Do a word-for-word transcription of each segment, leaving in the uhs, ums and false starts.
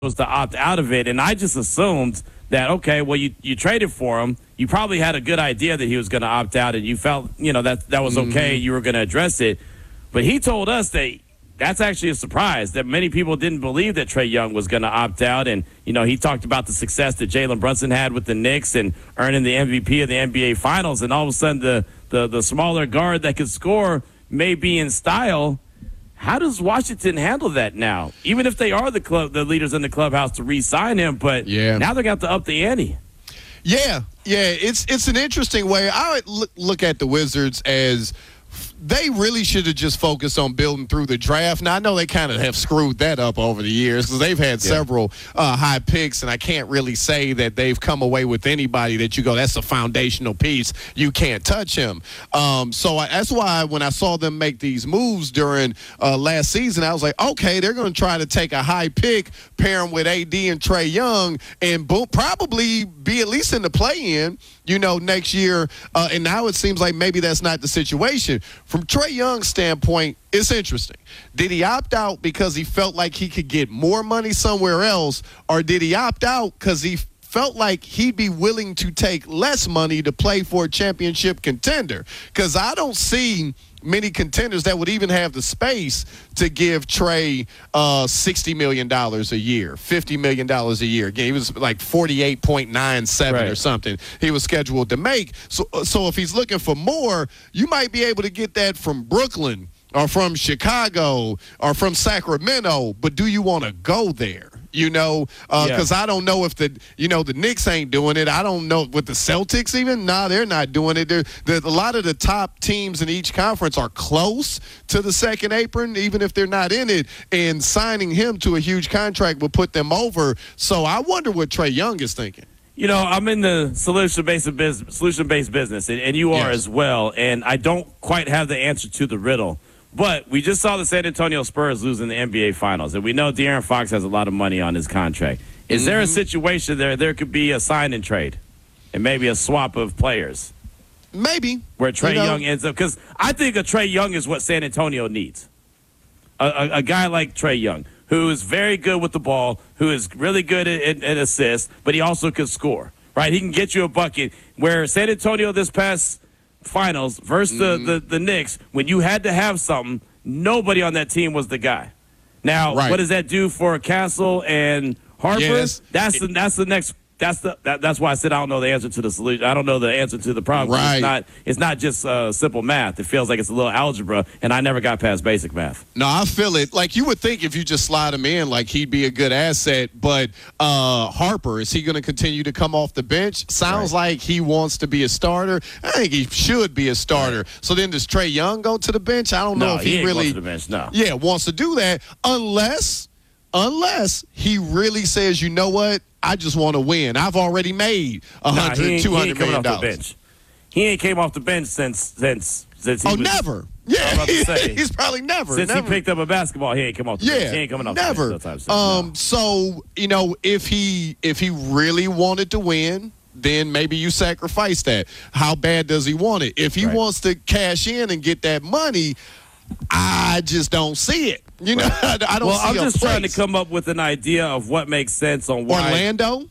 was to opt out of it, and I just assumed that, okay, well, you, you traded for him. You probably had a good idea that he was going to opt out, and you felt, you know, that that was okay. Mm-hmm. You were going to address it. But he told us that that's actually a surprise, that many people didn't believe that Trae Young was going to opt out. And, you know, he talked about the success that Jalen Brunson had with the Knicks and earning the M V P of the N B A Finals. And all of a sudden, the, the, the smaller guard that could score may be in style. How does Washington handle that now? Even if they are the club, the leaders in the clubhouse to re-sign him, but yeah. now they're going to have to up the ante. Yeah, yeah, it's it's an interesting way. I would look, look at the Wizards as they really should have just focused on building through the draft. Now, I know they kind of have screwed that up over the years because they've had yeah. several uh, high picks, and I can't really say that they've come away with anybody that you go, that's a foundational piece. You can't touch him. Um, so I, that's why when I saw them make these moves during uh, last season, I was like, okay, they're going to try to take a high pick, pair him with A D and Trae Young, and boom, probably be at least in the play-in, you know, next year. Uh, and now it seems like maybe that's not the situation. From Trae Young's standpoint, it's interesting. Did he opt out because he felt like he could get more money somewhere else, or did he opt out because he felt like he'd be willing to take less money to play for a championship contender? Because I don't see many contenders that would even have the space to give Trae uh, sixty million dollars a year, fifty million dollars a year. Again, he was like forty-eight point nine seven right. or something he was scheduled to make. So, so if he's looking for more, you might be able to get that from Brooklyn or from Chicago or from Sacramento, but do you want to go there? You know, because uh, yeah. I don't know if the, you know, the Knicks ain't doing it. I don't know with the Celtics even. Nah, they're not doing it. They're, they're, a lot of the top teams in each conference are close to the second apron, even if they're not in it. And signing him to a huge contract would put them over. So I wonder what Trae Young is thinking. You know, I'm in the solution-based business, solution-based business, and, and you are yes. as well. And I don't quite have the answer to the riddle. But we just saw the San Antonio Spurs losing the N B A Finals, and we know De'Aaron Fox has a lot of money on his contract. Is mm-hmm. there a situation there there could be a sign and trade and maybe a swap of players? Maybe. Where Trae you know. Young ends up. Because I think a Trae Young is what San Antonio needs. A, a, a guy like Trae Young, who is very good with the ball, who is really good at, at, at assists, but he also can score, right? He can get you a bucket. Where San Antonio this past Finals versus mm-hmm. the, the, the Knicks, when you had to have something, nobody on that team was the guy. Now, right. what does that do for Castle and Harper? Yes. That's the that's the next. That's the that, that's why I said I don't know the answer to the solution. I don't know the answer to the problem. Right. It's not it's not just uh, simple math. It feels like it's a little algebra, and I never got past basic math. No, I feel it. Like you would think if you just slide him in, like he'd be a good asset. But uh, Harper, is he going to continue to come off the bench? Sounds right. like he wants to be a starter. I think he should be a starter. Right. So then does Trae Young go to the bench? I don't know no, if he, he really to the bench. No. Yeah, wants to do that unless unless he really says, you know what? I just want to win. I've already made one hundred, nah, two hundred million dollars. Off the bench. He ain't came off the bench since since since he Oh, was, never. Yeah, say, he's probably never. Since never. he picked up a basketball, he ain't come off the yeah, bench. He ain't coming off never. the bench. No time soon, um, no. So, you know, if he if he really wanted to win, then maybe you sacrifice that. How bad does he want it? If he right. wants to cash in and get that money, I just don't see it. You know, right. I don't well, see I'm a just place. trying to come up with an idea of what makes sense on why. Orlando?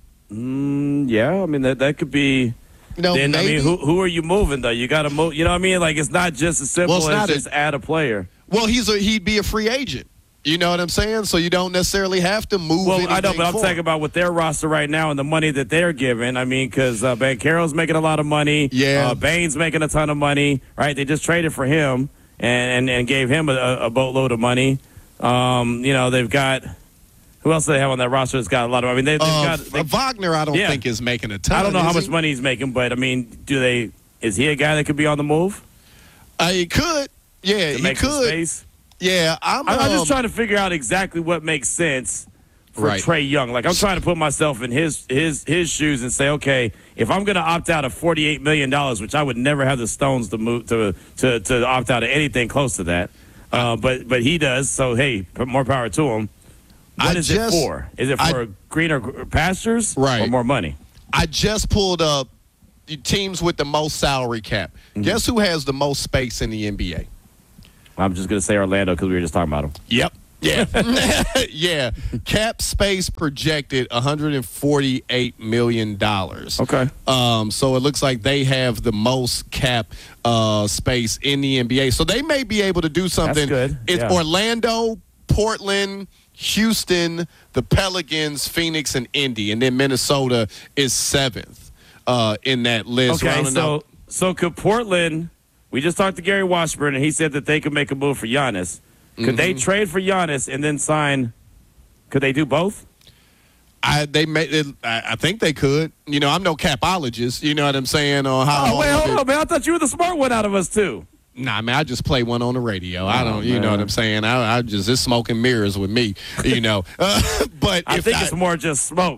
Mm, yeah, I mean, that that could be. You know, then, maybe. I mean, who who are you moving, though? You got to move. You know what I mean? Like, it's not just as simple well, as just a, add a player. Well, he's a, he'd be a free agent. You know what I'm saying? So you don't necessarily have to move Well, I know, but I'm forward. talking about with their roster right now and the money that they're giving. I mean, because uh, Banchero's making a lot of money. Yeah. Uh, Bane's making a ton of money, right? They just traded for him and, and, and gave him a, a boatload of money. Um, you know, they've got – who else do they have on that roster that's got a lot of – I mean, they, they've uh, got they, – Wagner, I don't yeah. think, is making a ton. I don't know how much he? money he's making, but, I mean, do they – is he a guy that could be on the move? Uh, he could. Yeah, to he make could. Some space? Yeah, I'm, I'm, um, I'm just trying to figure out exactly what makes sense for right. Trae Young. Like, I'm trying to put myself in his his his shoes and say, okay, if I'm going to opt out of forty-eight million dollars, which I would never have the stones to move to to, to opt out of anything close to that, uh, but but he does. So hey, more power to him. What I is just, it for? Is it for I, greener pastures right. or more money? I just pulled up the teams with the most salary cap. Mm-hmm. Guess who has the most space in the N B A? I'm just going to say Orlando because we were just talking about them. Yep. Yeah. yeah. Cap space projected one hundred forty-eight million dollars. Okay. Um, so it looks like they have the most cap uh, space in the N B A. So they may be able to do something. That's good. It's Yeah. Orlando, Portland, Houston, the Pelicans, Phoenix, and Indy. And then Minnesota is seventh uh, in that list. Okay, Rounding so out- so could Portland? We just talked to Gary Washburn, and he said that they could make a move for Giannis. Could Mm-hmm. they trade for Giannis and then sign? Could they do both? I they made it, I, I think they could. You know, I'm no capologist. You know what I'm saying? Or how? Oh, wait, hold on, man. I thought you were the smart one out of us, too. Nah, man, I just play one on the radio. I Oh, don't, you know man. what I'm saying? I, I just, it's smoke and mirrors with me, you know. Uh, but I if think I, it's more just smoke.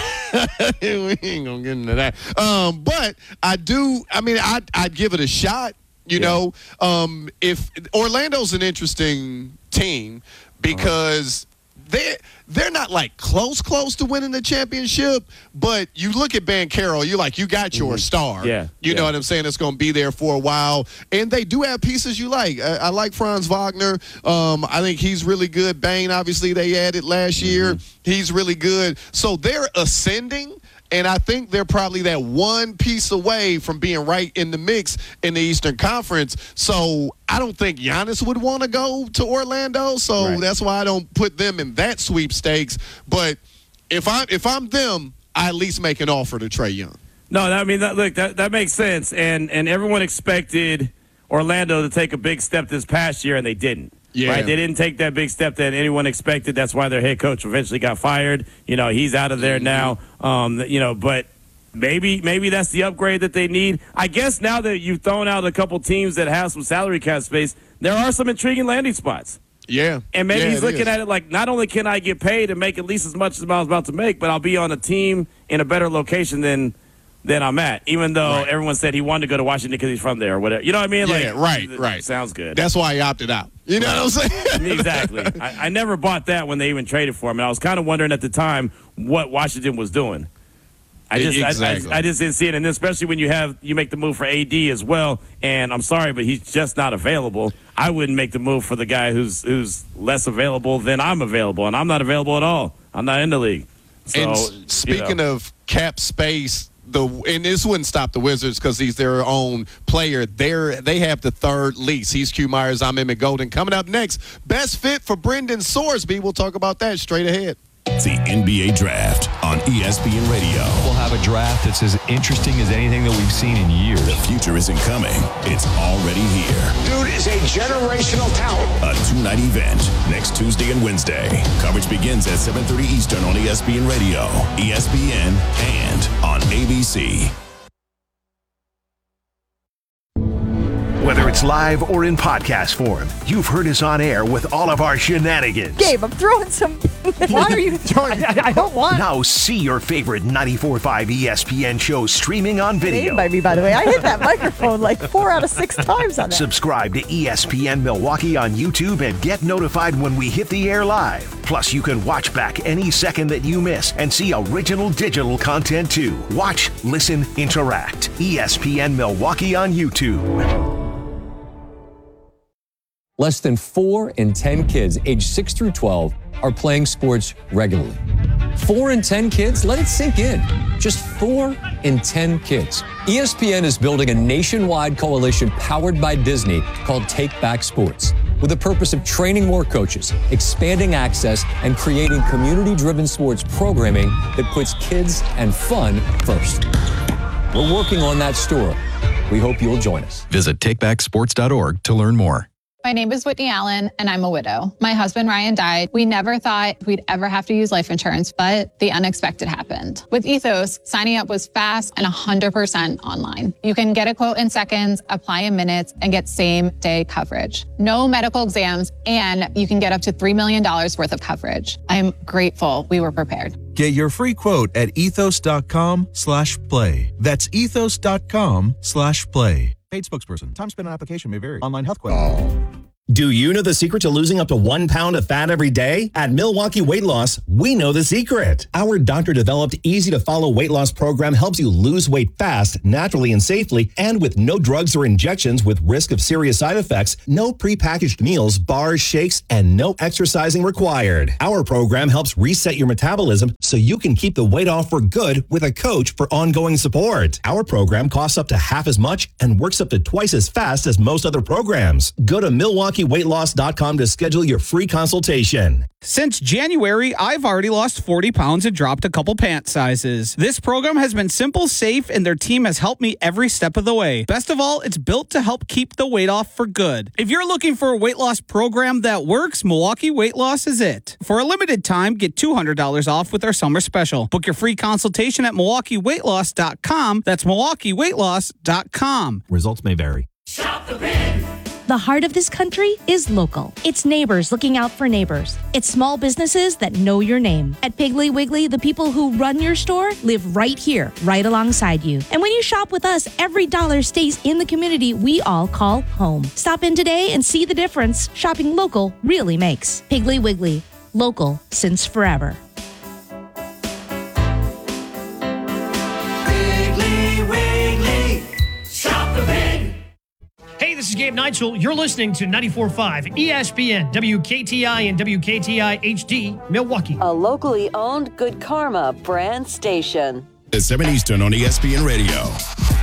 we ain't gonna get into that. Um, but I do. I mean, I'd, I'd give it a shot. You Yeah. know, um, if Orlando's an interesting team because they they're not like close close to winning the championship, but you look at Banchero, you're like, you got your star. Yeah, you yeah. know what I'm saying? It's going to be there for a while, and they do have pieces you like. I, I like Franz Wagner. Um, I think he's really good. Bane, obviously, they added last year. He's really good. So they're ascending. And I think they're probably that one piece away from being right in the mix in the Eastern Conference. So I don't think Giannis would want to go to Orlando. So Right. that's why I don't put them in that sweepstakes. But if I if I'm them, I at least make an offer to Trae Young. No, I mean, that, look, that, that makes sense. And, and everyone expected Orlando to take a big step this past year, and they didn't. Yeah. Right? They didn't take that big step that anyone expected. That's why their head coach eventually got fired. You know, he's out of there now. Um, you know, but maybe maybe that's the upgrade that they need. I guess now that you've thrown out a couple teams that have some salary cap space, there are some intriguing landing spots. Yeah. And maybe Yeah, he's it looking is. at it like, not only can I get paid and make at least as much as I was about to make, but I'll be on a team in a better location than than I'm at, even though Right. everyone said he wanted to go to Washington because he's from there or whatever. You know what I mean? Yeah, like, right, th- right. Sounds good. That's why he opted out. You know what I'm saying? Exactly. I, I never bought that when they even traded for him, and I was kind of wondering at the time what Washington was doing. I just, Exactly. I, I, I just didn't see it, and especially when you have you make the move for A D as well. And I'm sorry, but he's just not available. I wouldn't make the move for the guy who's who's less available than I'm available, and I'm not available at all. I'm not in the league. So, and s- speaking you know. of cap space, the and this wouldn't stop the Wizards because he's their own player. They're, they have the third lease. He's Q Myers. I'm Emmett Golden. Coming up next, best fit for Brendan Sorsby. We'll talk about that straight ahead. The N B A Draft on E S P N Radio. We'll have a draft that's as interesting as anything that we've seen in years. The future isn't coming. It's already here. Dude is a generational talent. A two-night event next Tuesday and Wednesday. Coverage begins at seven thirty Eastern on E S P N Radio, E S P N, and on A B C. Whether it's live or in podcast form, you've heard us on air with all of our shenanigans. Gabe, I'm throwing some. Why are you throwing? I, I don't want. Now see your favorite ninety-four point five E S P N shows streaming on video. Name by me, by the way. I hit that microphone like four out of six times on that. Subscribe to E S P N Milwaukee on YouTube and get notified when we hit the air live. Plus, you can watch back any second that you miss and see original digital content too. Watch, listen, interact. E S P N Milwaukee on YouTube. Less than four in ten kids aged six through twelve are playing sports regularly. Four in ten kids? Let it sink in. Just four in ten kids. E S P N is building a nationwide coalition powered by Disney called Take Back Sports, with the purpose of training more coaches, expanding access, and creating community-driven sports programming that puts kids and fun first. We're working on that story. We hope you'll join us. Visit take back sports dot org to learn more. My name is Whitney Allen, and I'm a widow. My husband, Ryan, died. We never thought we'd ever have to use life insurance, but the unexpected happened. With Ethos, signing up was fast and one hundred percent online. You can get a quote in seconds, apply in minutes, and get same-day coverage. No medical exams, and you can get up to three million dollars worth of coverage. I'm grateful we were prepared. Get your free quote at ethos.com slash play. That's ethos.com slash play. Paid spokesperson. Time spent on application may vary. Online health questions. Do you know the secret to losing up to one pound of fat every day? At Milwaukee Weight Loss, we know the secret. Our doctor-developed, easy-to-follow weight loss program helps you lose weight fast, naturally and safely, and with no drugs or injections with risk of serious side effects, no prepackaged meals, bars, shakes, and no exercising required. Our program helps reset your metabolism so you can keep the weight off for good with a coach for ongoing support. Our program costs up to half as much and works up to twice as fast as most other programs. Go to Milwaukee Weight Loss dot com to schedule your free consultation. Since January, I've already lost forty pounds and dropped a couple pant sizes. This program has been simple, safe, and their team has helped me every step of the way. Best of all, it's built to help keep the weight off for good. If you're looking for a weight loss program that works, Milwaukee Weight Loss is it. For a limited time, get two hundred dollars off with our summer special. Book your free consultation at Milwaukee Weight Loss dot com. That's Milwaukee Weight Loss dot com. Results may vary. Shop the Pig. The heart of this country is local. It's neighbors looking out for neighbors. It's small businesses that know your name. At Piggly Wiggly, the people who run your store live right here, right alongside you. And when you shop with us, every dollar stays in the community we all call home. Stop in today and see the difference shopping local really makes. Piggly Wiggly, local since forever. Piggly Wiggly, shop the pig. Hey, this is Gabe Neitzel. You're listening to ninety-four point five E S P N, W K T I and W K T I H D, Milwaukee. A locally owned Good Karma brand station. At seven Eastern on E S P N Radio.